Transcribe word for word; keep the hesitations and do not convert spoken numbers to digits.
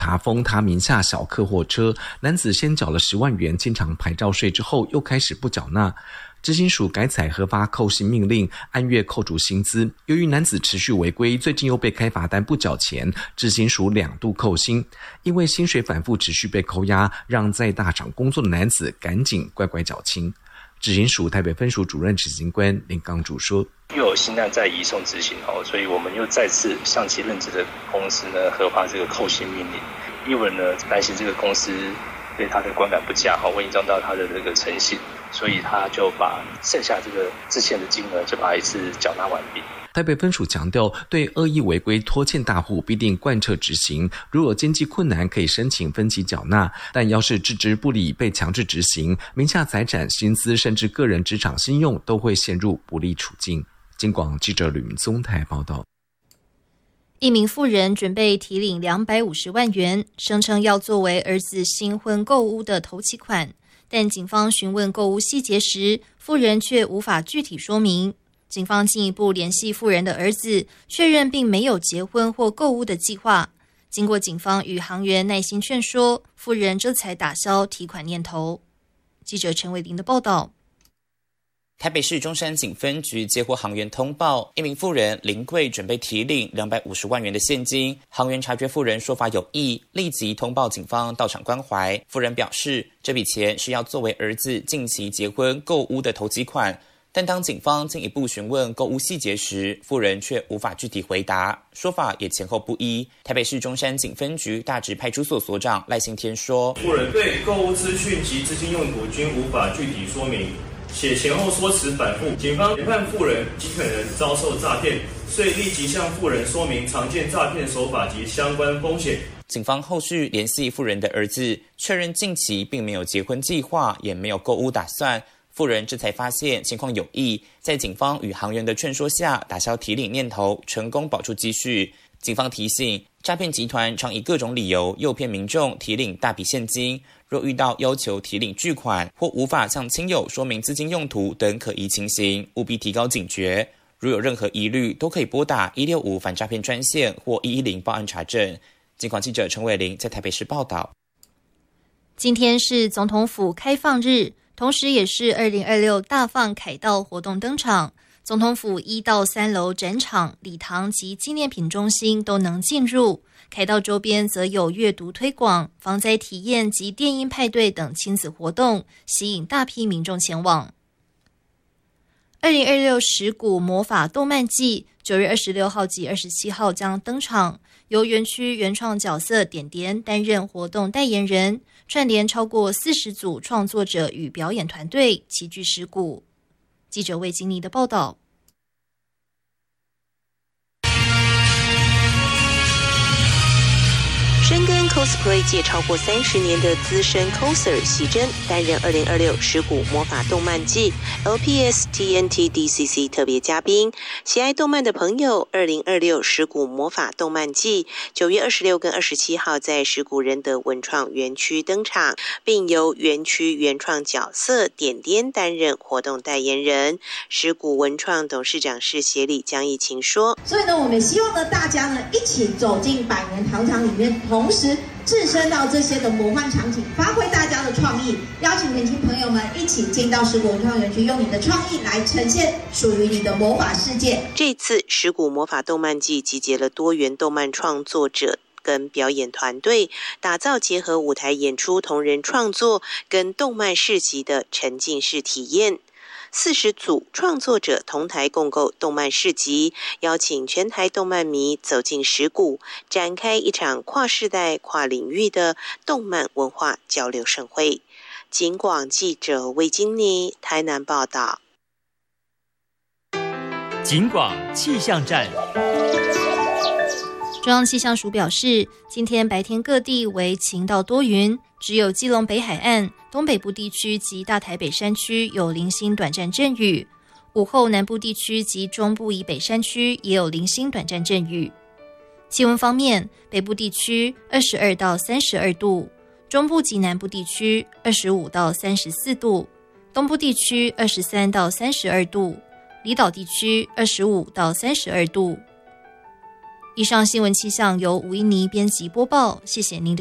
查封他名下小客货车，男子先缴了十万元进场牌照税之后，又开始不缴纳。执行署改采核发扣薪命令，按月扣除薪资。由于男子持续违规，最近又被开罚单不缴钱，执行署两度扣薪。因为薪水反复持续被扣押，让在大厂工作的男子赶紧乖乖缴清。执行署台北分署主任执行官林刚主说： 又有新案在移送执行，所以我们又再次向其任职的公司呢核发这个扣薪命令。因为呢担心这个公司对他的观感不佳，会影响到他的这个诚信，所以他就把剩下这个之前的金额就把它一次缴纳完毕。 台北分署强调，对恶意违规拖欠大户必定贯彻执行，如有经济困难可以申请分期缴纳，但要是置之不理被强制执行，名下财产、薪资甚至个人职场信用都会陷入不利处境。金广记者吕明宗台报道。 一名妇人准备提领两百五十万元，声称要作为儿子新婚购屋的头期款，但警方询问购屋细节时，妇人却无法具体说明。警方进一步联系妇人的儿子，确认并没有结婚或购屋的计划。经过警方与行员耐心劝说，妇人这才打消提款念头。记者陈伟玲的报道。 台北市中山警分局接获行员通报，一名妇人林贵准备提领两百五十万元的现金。行员察觉妇人说法有异，立即通报警方到场关怀。妇人表示，这笔钱是要作为儿子近期结婚购屋的头期款。但当警方进一步询问购屋细节时，妇人却无法具体回答，说法也前后不一。台北市中山警分局大直派出所所长赖信天说， 妇人对购屋资讯及资金用途均无法具体说明，且前后说辞反复，警方研判妇人极可能遭受诈骗，所以立即向妇人说明常见诈骗手法及相关风险。 警方后续联系妇人的儿子，确认近期并没有结婚计划，也没有购屋打算。妇人这才发现情况有异，在警方与行员的劝说下，打消提领念头，成功保住积蓄。警方提醒，诈骗集团常以各种理由诱骗民众提领大笔现金，若遇到要求提领巨款或无法向亲友说明资金用途等可疑情形，务必提高警觉。如有任何疑虑，都可以拨打一六五反诈骗专线或一一零报案查证。警广记者陈伟玲在台北市报道。 今天是总统府开放日，同时也是二零二六大放凯道活动登场。总统府一到三楼展场、礼堂及纪念品中心都能进入，凯道周边则有阅读推广、防灾体验及电音派对等亲子活动，吸引大批民众前往。二零二六十股魔法动漫季九月二十六号及二十七号将登场，由园区原创角色点点担任活动代言人，串联超过四十组创作者与表演团队，齐聚十股。记者魏金妮的报道。 深耕 cosplay 界超过三十年的资深 coser 喜珍担任二零二六十股魔法动漫季 L P S T N T D C C 特别嘉宾。喜爱动漫的朋友，二零二六十股魔法动漫季九月二十六跟二十七号在十股仁德文创园区登场，并由园区原创角色点点担任活动代言人。十股文创董事长是协理江义晴说， 所以呢，我们希望呢大家呢一起走进百年糖厂里面，同时置身到这些的魔幻场景，发挥大家的创意，邀请年轻朋友们一起进到十股文创园区，用你的创意来呈现属于你的魔法世界。 这次十股魔法动漫季集结了多元动漫创作者跟表演团队，打造结合舞台演出、同人创作跟动漫市集的沉浸式体验。四十组创作者同台共构动漫市集，邀请全台动漫迷走进十股，展开一场跨世代、跨领域的动漫文化交流盛会。警广记者魏金妮台南报道。 警广气象站。 中央气象署表示，今天白天各地为晴到多云，只有基隆北海岸、东北部地区及大台北山区有零星短暂阵雨，午后南部地区及中部以北山区也有零星短暂阵雨。气温方面，北部地区二十二到三十二度，中部及南部地区二十五到三十四度，东部地区二十三到三十二度，离岛地区二十五到三十二度。 以上新闻气象由吴依妮编辑播报，谢谢您的